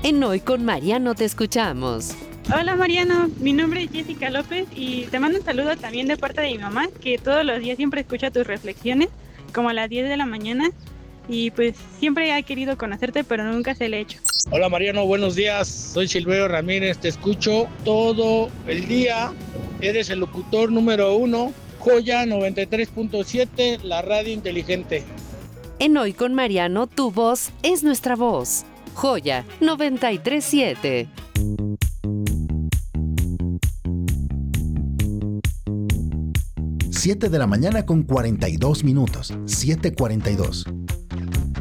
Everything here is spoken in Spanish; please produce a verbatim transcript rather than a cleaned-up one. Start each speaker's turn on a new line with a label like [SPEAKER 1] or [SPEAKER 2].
[SPEAKER 1] En Hoy con Mariano te escuchamos.
[SPEAKER 2] Hola Mariano, mi nombre es Jessica López y te mando un saludo también de parte de mi mamá, que todos los días siempre escucha tus reflexiones, como a las diez de la mañana, y pues siempre ha querido conocerte, pero nunca se le ha hecho.
[SPEAKER 3] Hola Mariano, buenos días, soy Silverio Ramírez, te escucho todo el día, eres el locutor número uno, Joya noventa y tres punto siete, la radio inteligente.
[SPEAKER 1] En Hoy con Mariano, tu voz es nuestra voz. Joya noventa y tres punto siete.
[SPEAKER 4] siete de la mañana con cuarenta y dos minutos. siete cuarenta y dos.